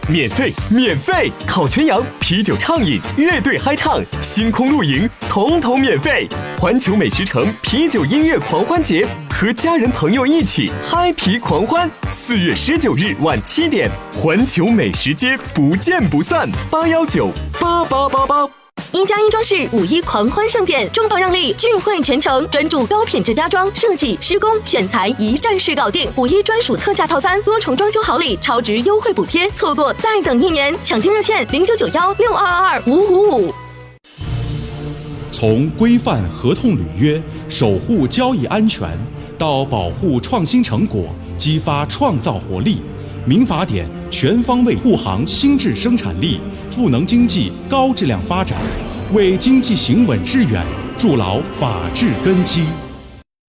免费，免费！烤全羊、啤酒畅饮、乐队嗨唱、星空露营，统统免费！环球美食城啤酒音乐狂欢节，和家人朋友一起嗨皮狂欢。4月19日晚7点，环球美食街不见不散！8198888。 1+1装饰5·1狂欢盛典，重磅让利，聚会全程，专注高品质家装设计、施工、选材，一站式搞定。5·1专属特价套餐，多重装修好礼，超值优惠补贴，错过再等1年。抢订热线0991622555。 从规范合同履约、守护交易安全，到保护创新成果、激发创造活力，民法典全方位护航新质生产力，赋能经济高质量发展，为经济行稳致远筑牢法治根基。